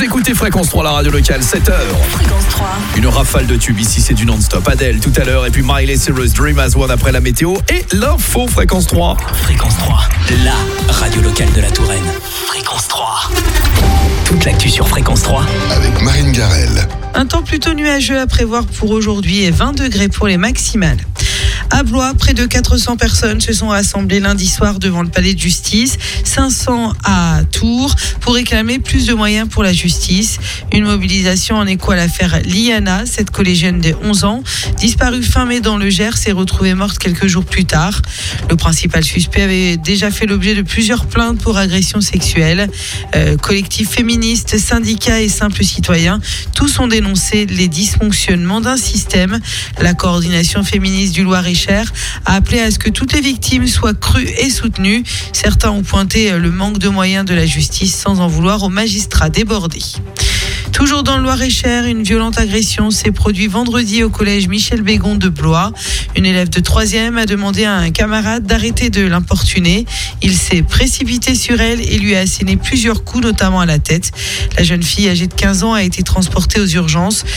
écoutez Fréquence 3, la radio locale, 7h. Fréquence 3. Une rafale de tubes, ici c'est du non-stop. Adèle tout à l'heure, et puis Miley Cyrus, Dream As One après la météo et l'info Fréquence 3. Fréquence 3, la radio locale de la Touraine. Fréquence 3. Toute l'actu sur Fréquence 3. Avec Marine Garel. Un temps plutôt nuageux à prévoir pour aujourd'hui et 20 degrés pour les maximales. À Blois, près de 400 personnes se sont rassemblées lundi soir devant le palais de justice, 500 à Tours, pour réclamer plus de moyens pour la justice. Une mobilisation en écho à l'affaire Liana, cette collégienne de 11 ans, disparue fin mai dans le Gers et retrouvée morte quelques jours plus tard. Le principal suspect avait déjà fait l'objet de plusieurs plaintes pour agression sexuelle. Collectifs féministes, syndicats et simples citoyens, tous ont dénoncé les dysfonctionnements d'un système. La coordination féministe du Loir-et-Cher a appelé à ce que toutes les victimes soient crues et soutenues. Certains ont pointé le manque de moyens de la justice sans en vouloir aux magistrats débordés. Toujours dans le Loir-et-Cher, une violente agression s'est produite vendredi au collège Michel Bégon de Blois. Une élève de 3e a demandé à un camarade d'arrêter de l'importuner. Il s'est précipité sur elle et lui a asséné plusieurs coups, notamment à la tête. La jeune fille âgée de 15 ans a été transportée aux urgences.